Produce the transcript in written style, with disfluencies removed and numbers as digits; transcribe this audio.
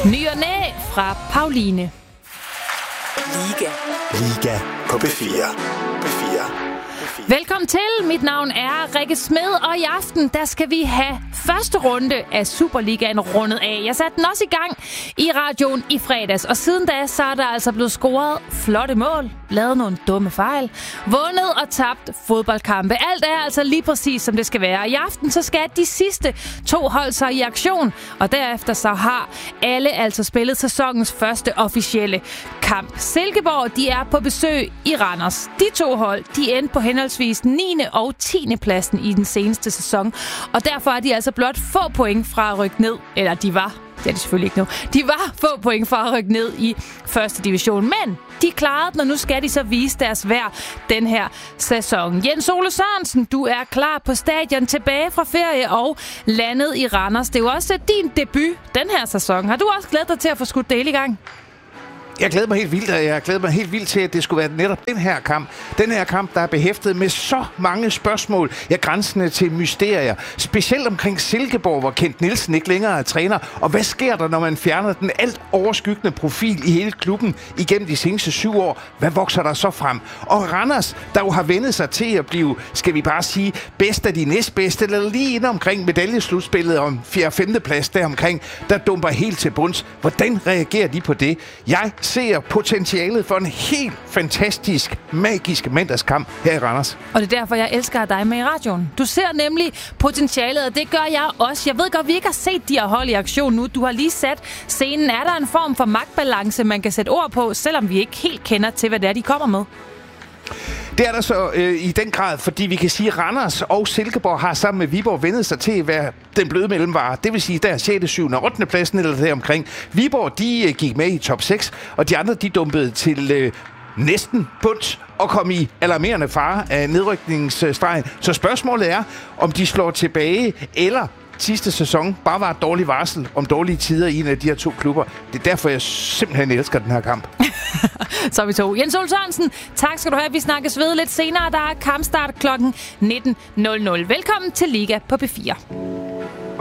Ny og næ fra Pauline. Liga på P4. Velkommen til. Mit navn er Rikke Smed, og i aften der skal vi have første runde af Superligaen rundet af. Jeg satte den også i gang i radioen i fredags, og siden da så er der altså blevet scoret flotte mål, lavet nogle dumme fejl, vundet og tabt fodboldkampe. Alt er altså lige præcis som det skal være. I aften så skal de sidste 2 hold sig i aktion, og derefter så har alle altså spillet sæsonens første officielle kamp. Silkeborg, de er på besøg i Randers. De 2 hold, de endte på henholdsvis 9. og 10. pladsen i den seneste sæson, og derfor er de altså blot få point fra at rykke ned, eller de var, det er de selvfølgelig ikke nu, de var få point fra at rykke ned i første division, men de klarede den, og nu skal de så vise deres værd den her sæson. Jens Ole Sørensen, du er klar på stadion, tilbage fra ferie og landet i Randers. Det er jo også din debut den her sæson. Har du også glædet dig til at få skudt det hele i gang? Jeg glæder mig helt vildt, og jeg glæder mig helt vildt til, at det skulle være netop den her kamp. Den her kamp, der er behæftet med så mange spørgsmål, grænsende til mysterier. Specielt omkring Silkeborg, hvor Kent Nielsen ikke længere er træner. Og hvad sker der, når man fjerner den alt overskyggende profil i hele klubben igennem de seneste 7 år? Hvad vokser der så frem? Og Randers, der jo har vendet sig til at blive, skal vi bare sige, bedst af de næstbedste, eller lige inde omkring medaljeslutspillet om 4. og 5. plads deromkring, der dumper helt til bunds. Hvordan reagerer de på det? Jeg ser potentialet for en helt fantastisk, magisk mandagskamp her i Randers. Og det er derfor, jeg elsker dig med i radioen. Du ser nemlig potentialet, og det gør jeg også. Jeg ved godt, vi ikke har set de her hold i aktion nu. Du har lige sat scenen. Er der en form for magtbalance, man kan sætte ord på, selvom vi ikke helt kender til, hvad det er, de kommer med? Det er der så i den grad, fordi vi kan sige, at Randers og Silkeborg har sammen med Viborg vendet sig til at være den bløde mellemvare. Det vil sige, der er 6., 7. og 8. pladsen eller deromkring. Viborg, de gik med i top 6, og de andre, de dumpede til næsten bunds og kom i alarmerende fare af nedrykningsstregen. Så spørgsmålet er, om de slår tilbage, eller sidste sæson bare var et dårligt varsel om dårlige tider i en af de her 2 klubber. Det er derfor, jeg simpelthen elsker den her kamp. Så er vi 2. Jens Ole Sørensen, tak skal du have. Vi snakkes ved lidt senere. Der er kampstart kl. 19.00. Velkommen til Liga på P4.